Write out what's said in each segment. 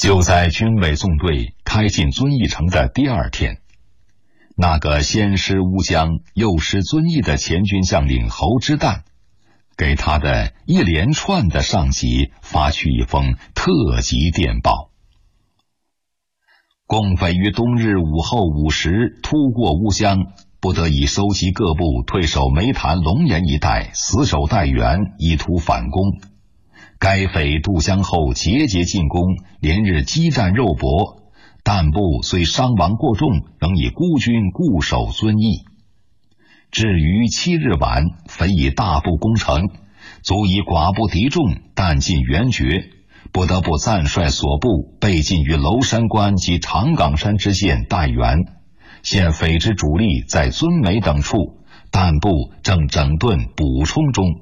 就在军委纵队开进遵义城的第二天，那个先师乌江又师遵义的前军将领侯之旦，给他的一连串的上级发去一封特急电报。共匪于冬日午后5时突过乌江，不得已收集各部退守梅潭龙岩一带，死守待援，意图反攻。该匪渡江后节节进攻，连日激战肉搏，但部虽伤亡过重，仍以孤军固守遵义。至于7日晚，匪以大部攻城，足以寡不敌众，弹尽援绝，不得不暂率所部备进于娄山关及长岗山之间待援。现匪之主力在遵梅等处，弹部正整顿补充中。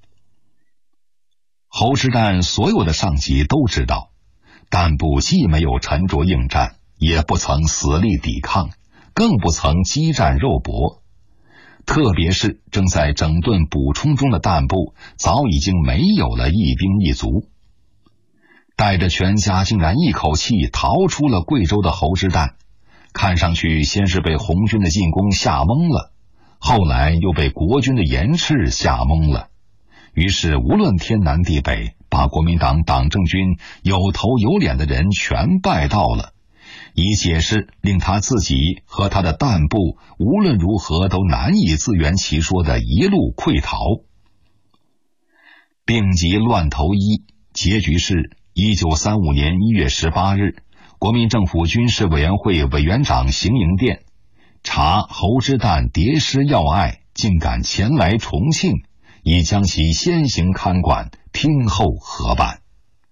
侯之旦所有的上级都知道，弹部既没有沉着应战，也不曾死力抵抗，更不曾激战肉搏。特别是正在整顿补充中的弹部，早已经没有了一兵一卒。带着全家竟然一口气逃出了贵州的侯之旦，看上去先是被红军的进攻吓懵了，后来又被国军的严斥吓懵了。于是无论天南地北，把国民党党政军有头有脸的人全拜到了，以解释令他自己和他的弹部无论如何都难以自圆其说的一路溃逃。病急乱投医，结局是1935年1月18日，国民政府军事委员会委员长邢营店查侯之旦跌失要隘，竟敢前来重庆，已将其先行看管，听候核办。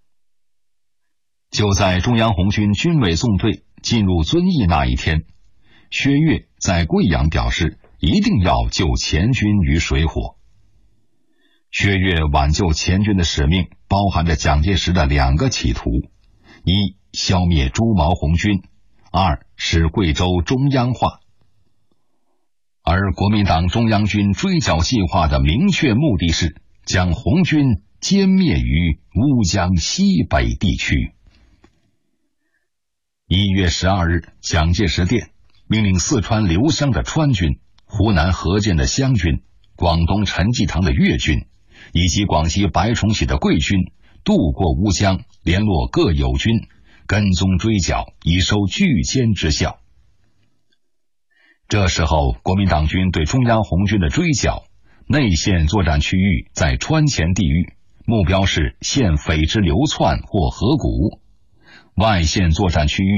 就在中央红军军委纵队进入遵义那一天，薛岳在贵阳表示一定要救前军于水火。薛岳挽救前军的使命包含着蒋介石的2个企图：一、消灭朱毛红军；二、使贵州中央化。而国民党中央军追剿计划的明确目的是将红军歼灭于乌江西北地区。1月12日，蒋介石电命令四川刘湘的川军、湖南河间的湘军、广东陈济棠的粤军以及广西白崇禧的桂军渡过乌江，联络各友军，跟踪追剿，以收拒歼之效。这时候国民党军对中央红军的追剿，内线作战区域在川黔地域，目标是陷匪之流窜或河谷；外线作战区域